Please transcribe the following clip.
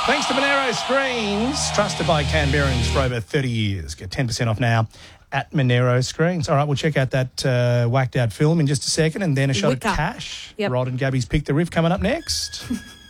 Thanks to Monero Screens, trusted by Canberrans for over 30 years. Get 10% off now at Monero Screens. All right, we'll check out that whacked out film in just a second, and then a shot of Cash. Yep. Rod and Gabby's Pick the Riff coming up next.